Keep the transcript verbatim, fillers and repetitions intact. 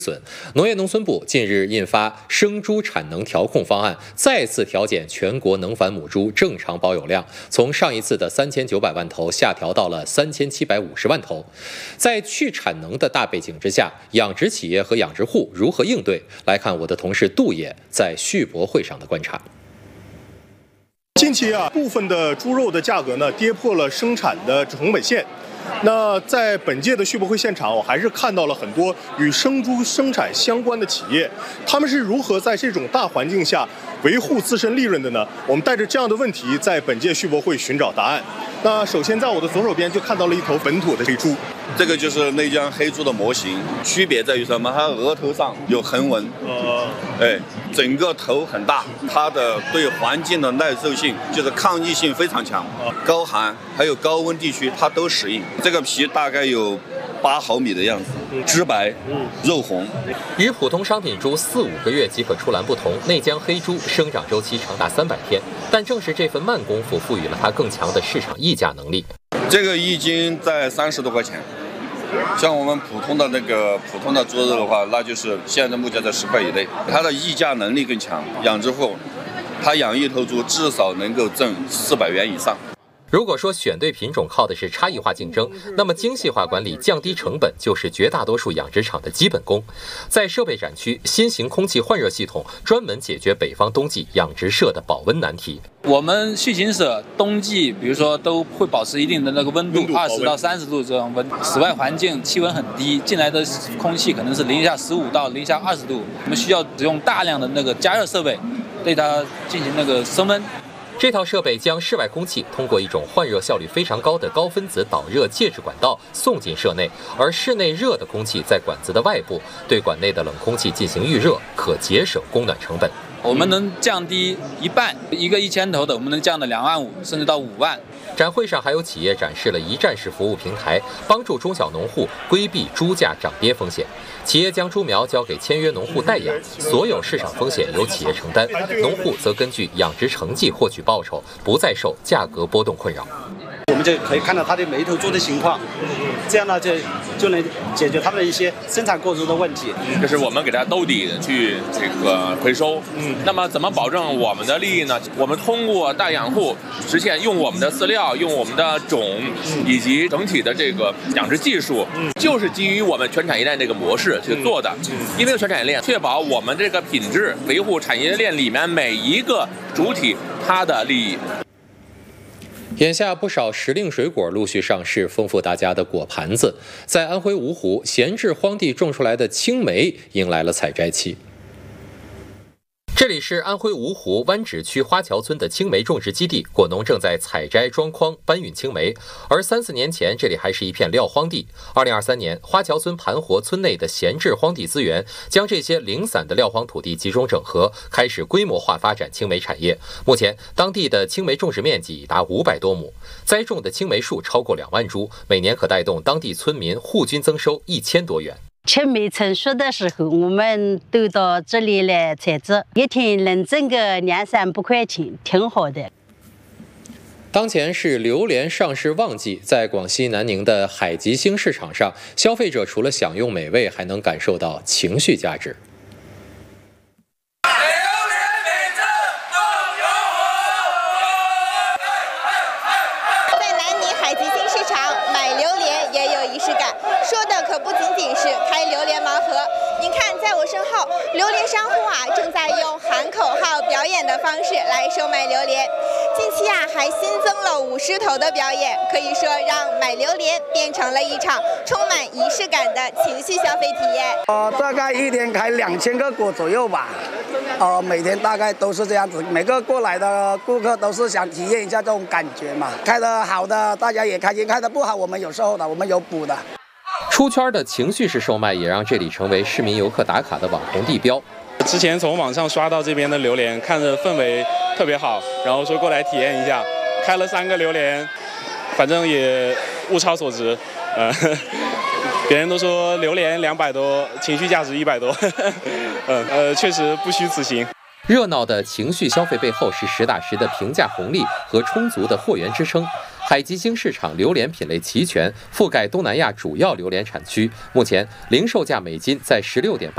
损。农业农村部近日印发生猪产能调控方案，再次调减全国能繁母猪正常保有量，从上一次的三千九百万头下调到了三千七百五十万头。在去产能的大背景之下，养殖企业和养殖户如何应对？来看我的同事杜野在续博会上的观察。 近期啊，部分的猪肉的价格呢跌破了生产的成本线。那在本届的续博会现场，我还是看到了很多与生猪生产相关的企业，他们是如何在这种大环境下维护自身利润的呢？我们带着这样的问题，在本届续博会寻找答案。那首先，在我的左手边就看到了一头本土的黑猪， 这个就是内江黑猪的模型，区别在于什么？它额头上有横纹，呃，哎，整个头很大，它的对环境的耐受性，就是抗逆性非常强，高寒还有高温地区它都适应。这个皮大概有八毫米的样子，脂白，肉红。 与普通商品猪四五个月即可出栏不同，内江黑猪生长周期长达三百天，但正是这份慢功夫赋予了它更强的市场溢价能力。 这个一斤在三十多块钱。 像我们普通的那个普通的猪肉的话，那就是现在目前在十块以内，它的溢价能力更强。养殖户，他养一头猪至少能够挣四百元以上。 如果说选对品种靠的是差异化竞争，那么精细化管理、降低成本就是绝大多数养殖场的基本功。在设备展区，新型空气换热系统专门解决北方冬季养殖舍的保温难题。 我们畜禽舍冬季，比如说都会保持一定的那个温度，二十到三十度这种温，室外环境气温很低，进来的空气可能是零下十五到零下二十度，我们需要使用大量的那个加热设备，对它进行那个升温。 这套设备将室外空气通过一种换热效率非常高的高分子导热介质管道送进舍内，而室内热的空气在管子的外部，对管内的冷空气进行预热，可节省供暖成本。 我们能降低一半，一个一千头的，我们能降到两万五，甚至到五万。 展会上还有企业展示了一站式服务平台，帮助中小农户规避猪价涨跌风险。企业将猪苗交给签约农户代养，所有市场风险由企业承担，农户则根据养殖成绩获取报酬，不再受价格波动困扰。 我们就可以看到它的每一头猪的情况，这样呢就就能解决他们的一些生产过程的问题。 就是我们给它兜底去这个回收，嗯，那么怎么保证我们的利益呢？我们通过大养户实现用我们的饲料、用我们的种以及整体的这个养殖技术，嗯，就是基于我们全产业链这个模式去做的。因为全产业链确保我们这个品质，维护产业链里面每一个主体它的利益。 眼下不少时令水果陆续上市，丰富大家的果盘子。在安徽芜湖闲置荒地种出来的青梅迎来了采摘期。这里是安徽芜湖湾址区花桥村的青梅种植基地，果农正在采摘装筐搬运青梅。而三四年前，这里还是一片撂荒地。二零二三年，花桥村盘活村内的闲置荒地资源，将这些零散的撂荒土地集中整合，开始规模化发展青梅产业。目前，当地的青梅种植面积已达五百多亩，栽种的青梅树超过两万株，每年可带动当地村民户均增收一千多元。 青梅成熟的时候，我们都到这里来采摘，一天能挣个两三百块钱，挺好的。 当前是榴莲上市旺季，在广西南宁的海吉星市场上，消费者除了享用美味，还能感受到情绪价值。 说的可不仅仅是开榴莲盲盒，您看，在我身后，榴莲商户啊正在用喊口号表演的方式来售卖榴莲。近期啊还新增了舞狮头的表演，可以说让买榴莲变成了一场充满仪式感的情绪消费体验。 呃，大概一天开两千个果左右吧，呃，每天大概都是这样子，每个过来的顾客都是想体验一下这种感觉嘛。开得好的大家也开心，开得不好我们有售的，我们有补的。 出圈的情绪式售卖也让这里成为市民游客打卡的网红地标。 之前从网上刷到这边的榴莲，看着氛围特别好，然后说过来体验一下，开了三个榴莲，反正也物超所值。呃，别人都说榴莲两百多，情绪价值一百多，嗯呃，确实不虚此行。 热闹的情绪消费背后是实打实的平价红利和充足的货源支撑。海吉星市场榴莲品类齐全，覆盖东南亚主要榴莲产区。目前零售价每斤在十六点八。